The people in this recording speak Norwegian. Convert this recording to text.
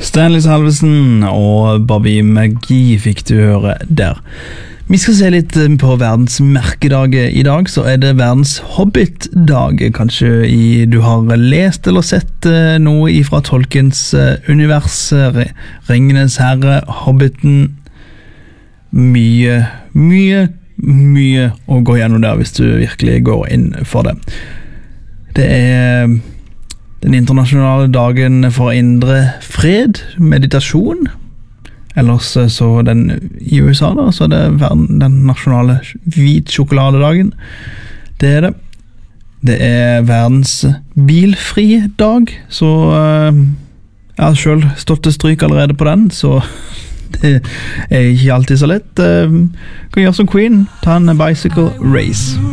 Stanley Salvesen og Bobby McGee fikk du høre der. Vi skal se litt på verdens merkedag i dag, så er det verdens Hobbit-dag. Kanskje du har lest eller sett noe fra Tolkiens univers, Ringenes herre, Hobbiten. Mye å gå gjennom der hvis du virkelig går inn for det. Det er den internasjonale dagen for indre fred, meditasjon. Ellers så i USA da, så er det den nasjonale hvit sjokoladedagen. Det er det. Det er verdens bilfri dag, så jeg har selv stått til stryk allerede på den, så det er ikke alltid så lett. Kan gjøre som Queen, ta en bicycle race.